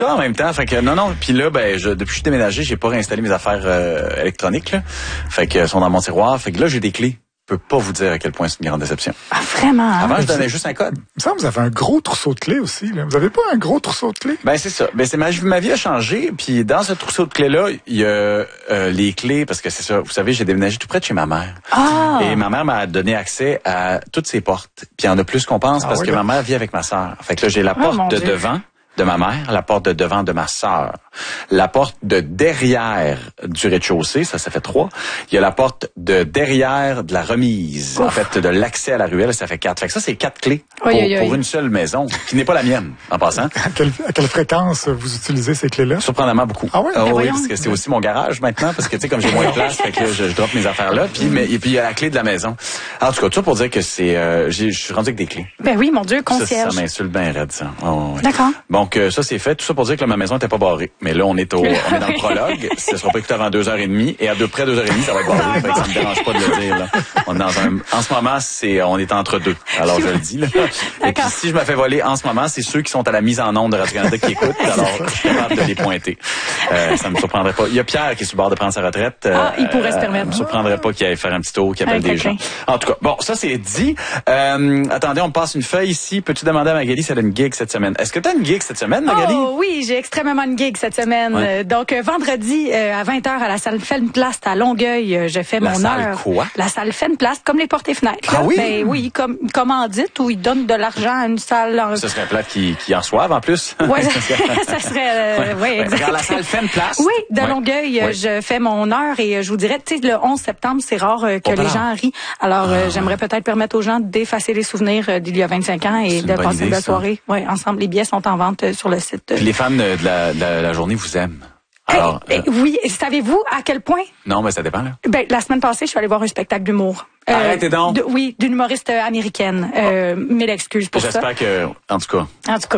en même temps. Fait que non. Puis là, depuis que je suis déménagé, j'ai pas réinstallé mes affaires électroniques. Là. Fait que sont dans mon tiroir. Fait que là, j'ai des clés. Je peux pas vous dire à quel point c'est une grande déception. Ah, vraiment? Hein? Avant, je donnais juste un code. Il me semble que vous avez un gros trousseau de clés aussi. Là. Vous avez pas un gros trousseau de clés? Ben c'est ça. Ben c'est ma vie a changé. Puis dans ce trousseau de clés-là, il y a les clés, parce que c'est ça. Vous savez, j'ai déménagé tout près de chez ma mère. Ah! Et ma mère m'a donné accès à toutes ses portes. Puis il y en a plus qu'on pense parce que ma mère vit avec ma sœur. Fait que là, j'ai la porte de devant de ma mère, la porte de devant de ma sœur, la porte de derrière du rez-de-chaussée, ça fait 3. Il y a la porte de derrière de la remise, en fait, de l'accès à la ruelle, ça fait 4. Fait que ça, c'est 4 clés pour une seule maison, qui n'est pas la mienne, en passant. À quelle fréquence vous utilisez ces clés-là? Surprenamment beaucoup. Ah ouais? Oui, parce que c'est aussi mon garage maintenant, parce que tu sais, comme j'ai moins de place, fait que je drop mes affaires là, puis il y a la clé de la maison. Alors, en tout cas, tout ça pour dire que je suis rendu avec des clés. Ben oui, mon Dieu, concierge. Ça m'insulte bien raide, ça. Oh, ouais. D'accord. Donc, ça, c'est fait. Tout ça pour dire que là, ma maison était pas barrée. Mais là, on est dans le prologue. Ce sera pas écouté avant 2h30. Et à près 2h30, ça va être barré. Fait que ça me dérange pas de le dire, là. On est en ce moment, on est entre deux. Alors, je le dis, là. Et puis, si je me fais voler en ce moment, c'est ceux qui sont à la mise en onde de Radio-Canada qui écoutent. Alors, je suis capable de les pointer. Ça me surprendrait pas. Il y a Pierre qui est sur le bord de prendre sa retraite. Il pourrait se permettre. Me surprendrait pas qu'il aille faire un petit tour, qu'il appelle des gens. En tout cas, bon, ça, c'est dit. Attendez, on me passe une feuille ici. Peux-tu demander à Magali si elle a une gig cette semaine? Est-ce que tu as une gig cette semaine, Magali? Oh oui, j'ai extrêmement une gig cette semaine. Ouais. Donc, vendredi à 20h à la salle Fenplast à Longueuil, je fais mon heure. La salle quoi? La salle Fenplast, comme les portes et fenêtres. Ah oui? Ben oui, comme commandite où ils donnent de l'argent à une salle. Ce serait un plat qui en reçoivent en plus. Oui, ça serait... oui, exactement. Dans la salle Fenplast? Oui, de Longueuil, je fais mon heure et je vous dirais, tu sais, le 11 septembre, c'est rare que les gens rient. Alors, j'aimerais peut-être permettre aux gens d'effacer les souvenirs d'il y a 25 ans et de passer une belle soirée. Oui, ensemble. Les billets sont en vente sur le site. Puis les fans de la journée vous aiment. Alors, oui, savez-vous à quel point? Non, mais ça dépend, là. Ben, la semaine passée, je suis allée voir un spectacle d'humour. Arrêtez donc. Oui, d'une humoriste américaine. Mille excuses pour ça. J'espère que, en tout cas,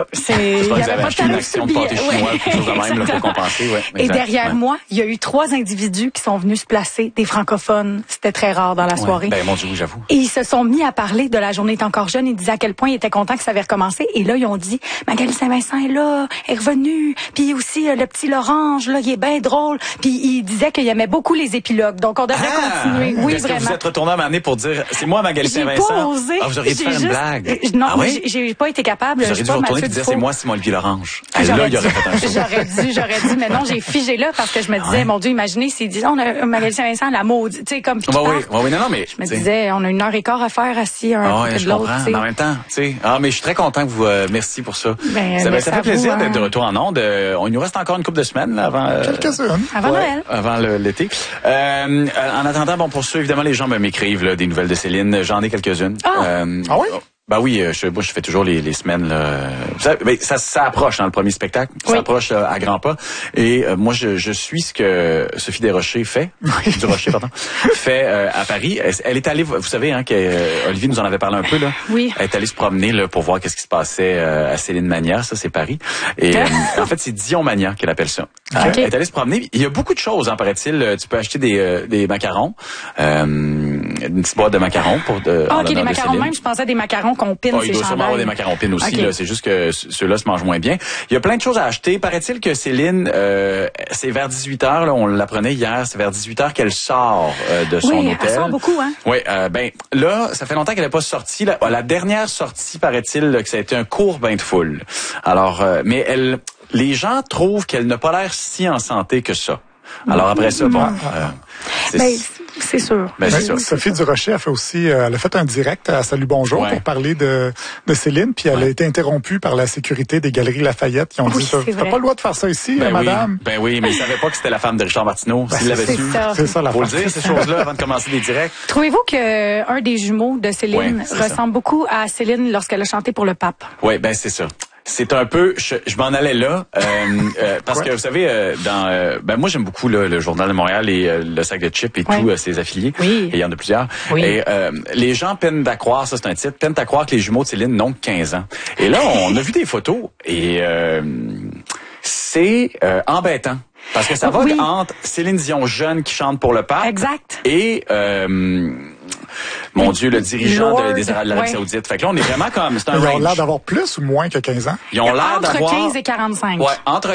il y avait pas acheté une action de pâté chinois, quelque chose de même, là, pour compenser. Ouais, et derrière moi, il y a eu 3 individus qui sont venus se placer, des francophones. C'était très rare dans la soirée. Ben, mon Dieu, oui, j'avoue. Et ils se sont mis à parler de La journée est encore jeune. Ils disaient à quel point ils étaient contents que ça avait recommencé. Et là, ils ont dit, Magali Saint-Vincent est là, est revenue. Puis aussi, le petit Lorange, là, il est bien drôle. Puis ils disaient qu'il aimait beaucoup les épilogues. Donc, on devrait continuer. Oui, est-ce vraiment. que vous êtes retourné à m'amener pour dire, c'est moi, Magali Saint-Vincent? J'ai pas osé. Vous auriez dû faire une blague. Non, j'ai pas été capable. Vous auriez dû vous retourner et dire, c'est moi, Simon-Olivier Lorange. Là, il aurait fait un show. J'aurais dû, mais non, j'ai figé là parce que je me disais, mon Dieu, imaginez s'ils disent, on a Magali Saint-Vincent, la maudite, tu sais, comme oui, non, mais. Je me disais, on a 1h15 à faire assis un côté de l'autre. Mais en même temps, tu sais. Mais je suis très content que vous, merci pour ça. Ça fait plaisir d'être de retour en ondes. Il nous reste encore une couple de semaines, là, avant. Quelques-unes. Avant Noël. Avant l'été. En attendant, pour ceux, évidemment, les gens m'écrivent, là, des nouvelles de Céline. J'en ai quelques-unes. Ah oui? Ben oui, moi, je fais toujours les semaines, là. Ça approche, dans le premier spectacle. Ça approche à grands pas. Et moi, je suis ce que Sophie Desrochers fait. Du Rocher, pardon. Fait à Paris. Elle est allée, vous savez, hein, Olivier nous en avait parlé un peu, là. Oui. Elle est allée se promener, là, pour voir qu'est-ce qui se passait à Céline Mania. Ça, c'est Paris. Et en fait, c'est Dion Mania qu'elle appelle ça. Okay. Elle est allée se promener. Il y a beaucoup de choses, hein, paraît-il. Tu peux acheter des macarons. Une petite boîte de macarons pour OK, des macarons même. Je pensais des macarons qu'on pine, il doit sûrement avoir des macarons pines aussi. Là, c'est juste que ceux-là se mangent moins bien. Il y a plein de choses à acheter. Paraît-il que Céline, c'est vers 18h, là, on l'apprenait hier, c'est vers 18h qu'elle sort de son hôtel. Elle sort beaucoup, hein? Oui, là, ça fait longtemps qu'elle n'est pas sortie. La dernière sortie, paraît-il, que ça a été un court bain de foule. Alors, mais les gens trouvent qu'elle n'a pas l'air si en santé que ça. Alors après ça, bon... c'est sûr. Sophie Durocher a fait aussi, elle a fait un direct à Salut Bonjour pour parler de Céline, puis elle a été interrompue par la sécurité des Galeries Lafayette qui ont dit, t'as pas le droit de faire ça ici, madame. Oui, mais ils savaient pas que c'était la femme de Richard Martineau. S'ils l'avaient su. C'est ça, la faut le dire, ces choses-là, avant de commencer des directs. Trouvez-vous que un des jumeaux de Céline ressemble beaucoup à Céline lorsqu'elle a chanté pour le pape? Oui, c'est ça. C'est un peu, je m'en allais là, parce que vous savez, moi j'aime beaucoup le Journal de Montréal et le sac de chips et tous ses affiliés. Oui. Et il y en a plusieurs. Oui. Et les gens peinent à croire, ça c'est un titre, peinent à croire que les jumeaux de Céline n'ont que 15 ans. Et là, on a vu des photos et c'est embêtant. Parce que ça va entre Céline Dion jeune qui chante pour le pape. Exact. Et mon Dieu, le dirigeant de l'Arabie Saoudite. Fait que là, on est vraiment comme... C'est un Ils ont l'air d'avoir plus ou moins que 15 ans? Ils ont l'air d'avoir... Entre 15 et 45. Ouais, entre